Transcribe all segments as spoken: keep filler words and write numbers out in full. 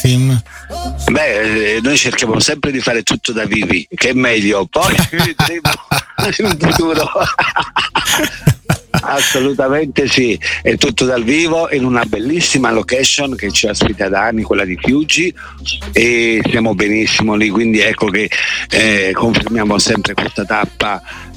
Crassim? Beh, noi cerchiamo sempre di fare tutto da vivi, che è meglio, poi vedremo in futuro. Assolutamente sì, è tutto dal vivo in una bellissima location che ci ospita da anni, quella di Fiuggi, e stiamo benissimo lì, quindi ecco che eh, confermiamo sempre questa tappa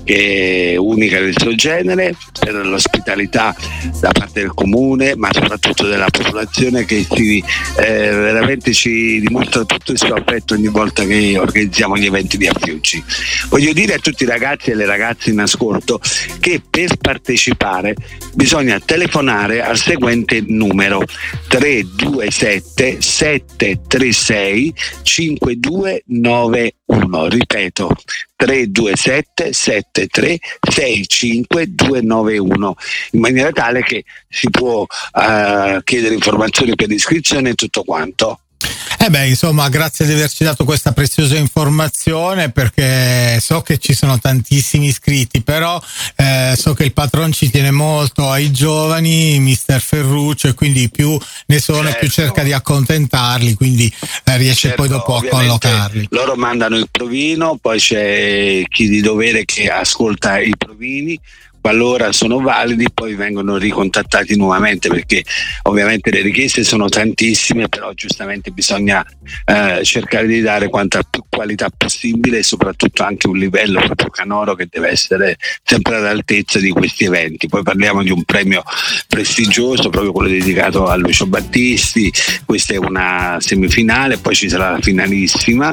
che è unica del suo genere, per l'ospitalità da parte del comune, ma soprattutto della popolazione, che si, eh, veramente ci dimostra tutto il suo affetto ogni volta che organizziamo gli eventi di Fiuggi. Voglio dire a tutti i ragazzi e le ragazze in ascolto che per partecipare bisogna telefonare al seguente numero: tre due sette sette tre sei cinque due nove uno, ripeto tre due sette sette tre sei cinque due nove uno, in maniera tale che si può uh, chiedere informazioni per iscrizione e tutto quanto. Eh beh, insomma, grazie di averci dato questa preziosa informazione, perché so che ci sono tantissimi iscritti, però eh, so che il patron ci tiene molto ai giovani, mister Ferruccio, e quindi più ne sono, certo, più cerca di accontentarli, quindi eh, riesce, certo, poi dopo a collocarli. Loro mandano il provino, poi c'è chi di dovere che ascolta i provini. Qualora sono validi, poi vengono ricontattati nuovamente, perché ovviamente le richieste sono tantissime, però giustamente bisogna eh, cercare di dare quanta più qualità possibile, e soprattutto anche un livello proprio canoro che deve essere sempre all'altezza di questi eventi. Poi parliamo di un premio prestigioso, proprio quello dedicato a Lucio Battisti. Questa è una semifinale, poi ci sarà la finalissima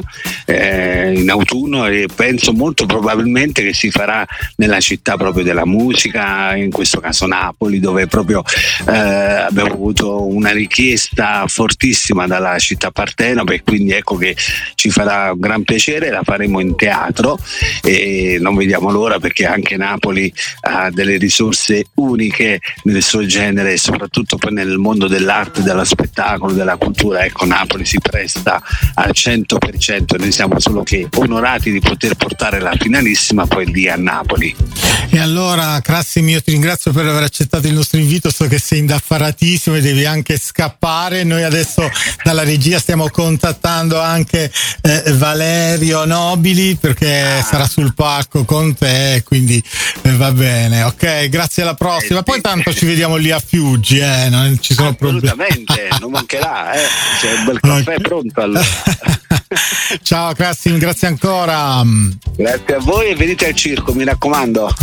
eh, in autunno, e penso molto probabilmente che si farà nella città proprio della musica, musica, in questo caso Napoli, dove proprio eh, abbiamo avuto una richiesta fortissima dalla città Partenope, e quindi ecco che ci farà un gran piacere. La faremo in teatro e non vediamo l'ora, perché anche Napoli ha delle risorse uniche nel suo genere, e soprattutto poi nel mondo dell'arte, dello spettacolo, della cultura. Ecco, Napoli si presta al cento per cento, noi siamo solo che onorati di poter portare la finalissima poi lì a Napoli. E allora, Crassim, io ti ringrazio per aver accettato il nostro invito, so che sei indaffaratissimo e devi anche scappare. Noi adesso dalla regia stiamo contattando anche eh, Valerio Nobili, perché ah. sarà sul palco con te, quindi eh, va bene, ok, grazie, alla prossima. Poi tanto ci vediamo lì a Fiuggi, eh, non ci sono problemi. Assolutamente, non mancherà, eh. C'è un bel caffè okay. pronto allora. Ciao Crassim, grazie ancora. Grazie a voi, e venite al circo, mi raccomando.